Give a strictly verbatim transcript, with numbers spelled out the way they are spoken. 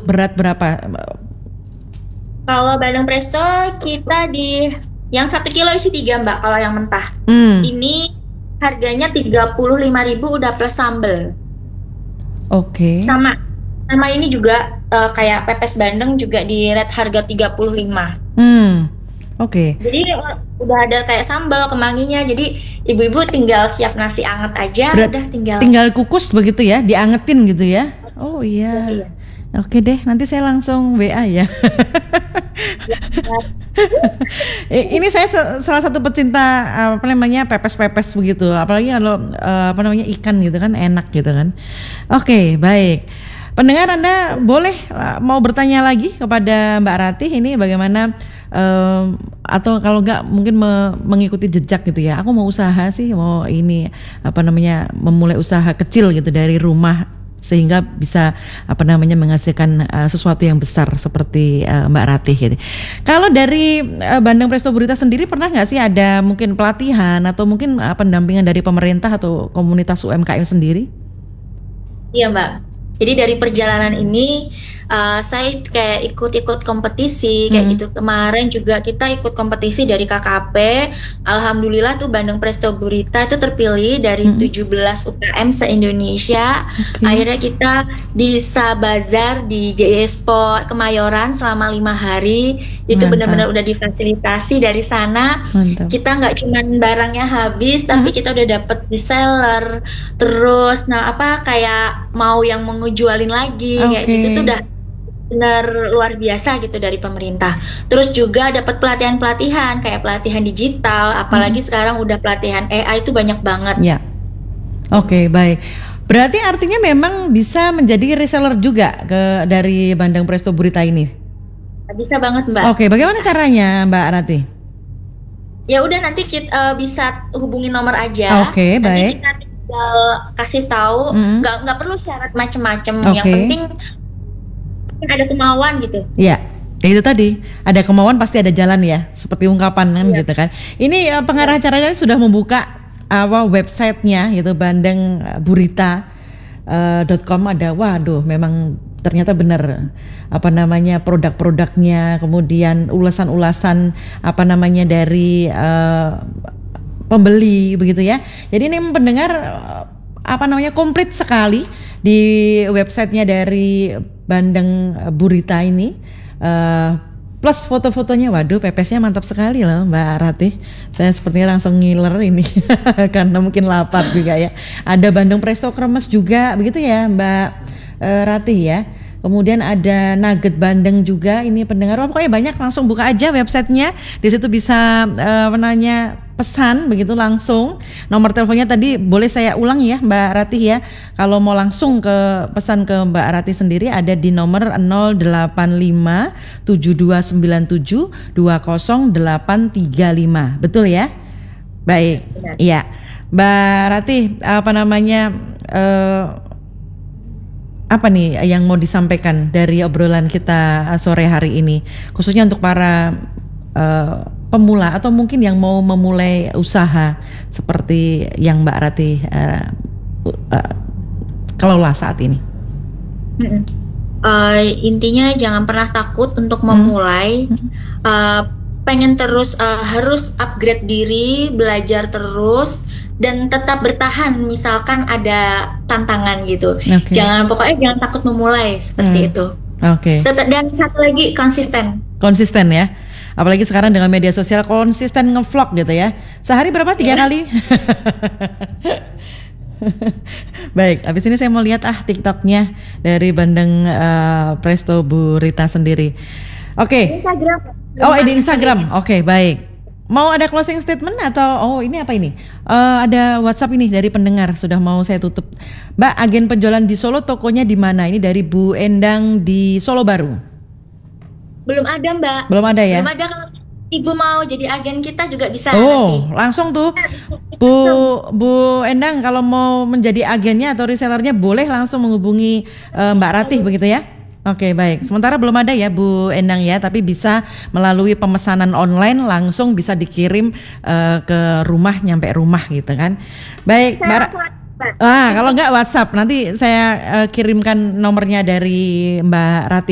untuk berat berapa? Kalau bandeng presto kita di yang satu kilo isi tiga Mbak kalau yang mentah. Hmm. Ini harganya tiga puluh lima ribu udah plus sambel. Oke. Okay. Sama sama ini juga uh, kayak pepes bandeng juga di rate harga tiga puluh lima. Hmm. Oke. Okay. Jadi udah ada kayak sambal kemanginya. Jadi ibu-ibu tinggal siap nasi anget aja, Berat, udah tinggal tinggal kukus begitu ya, diangetin gitu ya. Oh iya. iya. Oke deh, nanti saya langsung W A ya. Ini saya salah satu pecinta apa namanya pepes-pepes begitu, apalagi kalau apa namanya ikan gitu kan enak gitu kan. Oke, baik. Pendengar Anda boleh mau bertanya lagi kepada Mbak Ratih ini bagaimana um, atau kalau enggak mungkin me, mengikuti jejak gitu ya. Aku mau usaha sih, mau ini apa namanya memulai usaha kecil gitu dari rumah sehingga bisa apa namanya menghasilkan uh, sesuatu yang besar seperti uh, Mbak Ratih gitu. Kalau dari uh, Bandeng Presto Burita sendiri pernah nggak sih ada mungkin pelatihan atau mungkin uh, pendampingan dari pemerintah atau komunitas U M K M sendiri? Iya Mbak. Jadi dari perjalanan ini uh, saya kayak ikut-ikut kompetisi kayak hmm. gitu. Kemarin juga kita ikut kompetisi dari K K P. Alhamdulillah tuh Bandeng Presto Burita itu terpilih dari hmm. tujuh belas U K M se-Indonesia. Okay. Akhirnya kita bisa bazar di J I Expo Kemayoran selama lima hari. Itu Mantap. Benar-benar udah difasilitasi dari sana. Mantap. Kita nggak cuman barangnya habis, tapi hmm. kita udah dapet reseller. Terus, nah apa kayak mau yang mengejualin lagi okay. kayak gitu tuh udah benar luar biasa gitu dari pemerintah. Terus juga dapat pelatihan-pelatihan kayak pelatihan digital, apalagi hmm. sekarang udah pelatihan A I itu banyak banget. Ya. Oke, okay, baik. Berarti artinya memang bisa menjadi reseller juga ke dari Bandeng Presto Burita ini. Bisa banget Mbak. Oke, okay, bagaimana bisa. caranya Mbak Ratih? Ya udah nanti kita uh, bisa hubungin nomor aja. Oke, okay, baik. Nanti kita tinggal kasih tahu, nggak mm. nggak perlu syarat macem-macem. Okay. Yang penting ada kemauan gitu. Iya. Ya itu tadi, ada kemauan pasti ada jalan ya, seperti ungkapan kan yeah. gitu kan. Ini uh, pengarah acaranya sudah membuka awal uh, websitenya gitu bandeng burita dot com uh, ada. Waduh, memang ternyata benar apa namanya produk-produknya, kemudian ulasan-ulasan apa namanya dari uh, pembeli begitu ya. Jadi ini pendengar uh, apa namanya komplit sekali di websitenya dari Bandeng Burita ini. Uh, plus foto-fotonya, waduh pepesnya mantap sekali loh Mbak Ratih. Saya sepertinya langsung ngiler ini karena mungkin lapar juga ya. Ada bandeng presto kremes juga begitu ya Mbak uh, Ratih ya. Kemudian ada nugget bandeng juga ini pendengar. Oh, pokoknya banyak, langsung buka aja websitenya. Di situ bisa uh, menanya pesan begitu langsung. Nomor teleponnya tadi boleh saya ulang ya Mbak Ratih ya. Kalau mau langsung ke pesan ke Mbak Ratih sendiri ada di nomor nol delapan lima tujuh dua sembilan tujuh dua nol delapan tiga lima. Betul ya? Baik. Iya. Mbak Ratih, apa namanya uh, apa nih yang mau disampaikan dari obrolan kita sore hari ini, khususnya untuk para uh, pemula atau mungkin yang mau memulai usaha seperti yang Mbak Ratih uh, uh, kelola saat ini? Uh, intinya jangan pernah takut untuk memulai. Hmm. Uh, pengen terus uh, harus upgrade diri, belajar terus. Dan tetap bertahan misalkan ada tantangan gitu. Okay. Jangan pokoknya jangan takut memulai seperti hmm. itu. Oke. Okay. Dan satu lagi konsisten. Konsisten ya. Apalagi sekarang dengan media sosial konsisten ngevlog gitu ya. Sehari berapa? Tiga yeah. kali? Baik, habis ini saya mau lihat ah TikToknya dari Bandeng uh, Presto Burita sendiri. Oke. Okay. Instagram. Oh, di Instagram. Oke, okay, baik. Mau ada closing statement atau oh ini apa ini? Uh, ada WhatsApp ini dari pendengar sudah mau saya tutup. Mbak, agen penjualan di Solo tokonya di mana? Ini dari Bu Endang di Solo Baru. Belum ada Mbak. Belum ada ya? Belum ada. Kalau Ibu mau jadi agen kita juga bisa. Oh, nanti. Langsung tuh. Bu Bu Endang kalau mau menjadi agennya atau resellernya boleh langsung menghubungi uh, Mbak Ratih begitu ya? Oke, baik. Sementara belum ada ya Bu Endang ya, tapi bisa melalui pemesanan online langsung bisa dikirim uh, ke rumah, nyampe rumah gitu kan. Baik, Mbak. Ah, kalau enggak WhatsApp nanti saya uh, kirimkan nomornya dari Mbak Ratih.